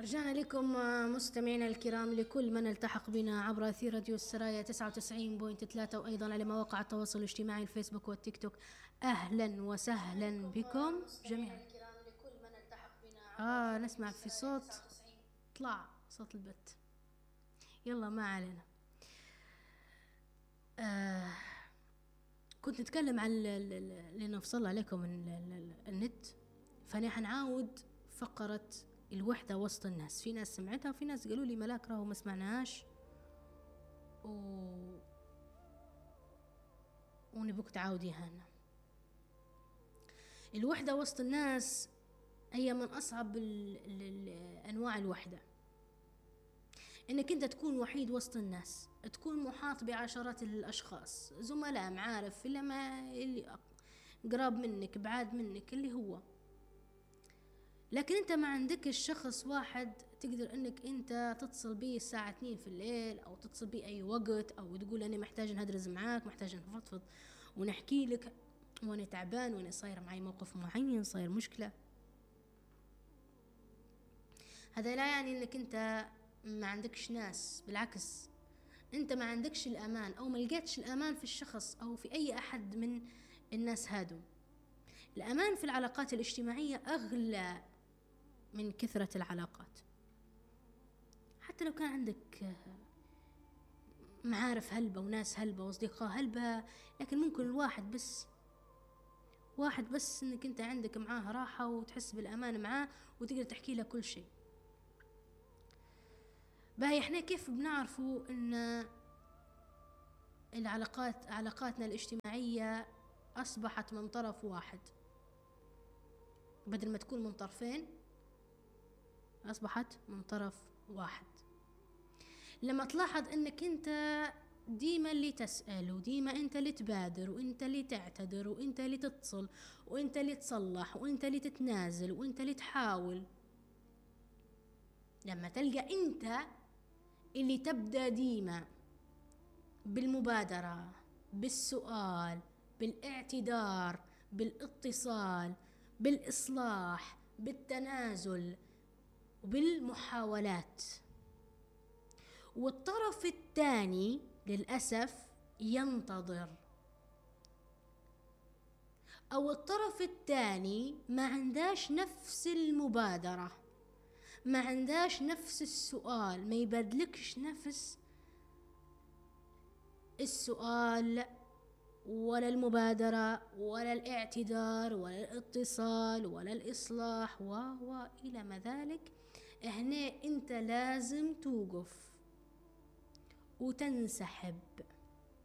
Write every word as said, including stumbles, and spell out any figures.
رجعنا لكم مستمعينا الكرام، لكل من التحق بنا عبر أثير راديو السرايا تسعة وتسعين فاصلة ثلاثة وأيضا على مواقع التواصل الاجتماعي الفيسبوك والتيك توك. أهلا وسهلا بكم جميعا. آه نسمع في صوت طلع صوت البت، يلا ما علينا. آه كنت نتكلم عن اللي نفصل عليكم النت، فأنا حنعاود فقرة الوحدة وسط الناس. في ناس سمعتها وفي ناس قالوا لي ملاك راهو ما سمعناهاش و... ونبوك تعاوديها لنا. الوحدة وسط الناس هي من أصعب ال... ال... ال... أنواع الوحدة، إنك أنت تكون وحيد وسط الناس، تكون محاط بعشرات الأشخاص، زملاء، معارف، إلا ما اللي قراب منك بعاد منك اللي هو، لكن انت ما عندك الشخص واحد تقدر انك انت تتصل بيه الساعة اثنين في الليل، او تتصل بيه اي وقت، او تقول انا محتاج نهدرز معاك، محتاج نفضفض ونحكي لك وانا تعبان وانا صاير معي موقف معين، صاير مشكلة. هذا لا يعني انك انت ما عندكش ناس، بالعكس انت ما عندكش الامان او ما لقيتش الامان في الشخص او في اي احد من الناس هادو. الامان في العلاقات الاجتماعية اغلى من كثرة العلاقات، حتى لو كان عندك معارف هلبة وناس هلبة واصدقاء هلبة، لكن ممكن الواحد بس واحد بس انك انت عندك معاه راحة وتحس بالامان معاه وتقدر تحكي له كل شيء. باهي احنا كيف بنعرفوا ان العلاقات علاقاتنا الاجتماعية اصبحت من طرف واحد بدل ما تكون من طرفين، اصبحت من طرف واحد؟ لما تلاحظ انك انت ديما اللي تسأل، وديما انت اللي تبادر، وانت اللي تعتذر، وانت اللي تتصل، وانت اللي تصلح، وانت اللي تتنازل، وانت اللي تحاول. لما تلقى انت اللي تبدأ ديما بالمبادرة، بالسؤال، بالاعتذار، بالاتصال، بالإصلاح، بالتنازل، وبالمحاولات، والطرف الثاني للأسف ينتظر، أو الطرف الثاني ما عنداش نفس المبادرة، ما عنداش نفس السؤال، ما يبادلكش نفس السؤال ولا المبادرة ولا الاعتذار ولا الاتصال ولا الإصلاح و إلى ما ذلك، هنا أنت لازم توقف وتنسحب.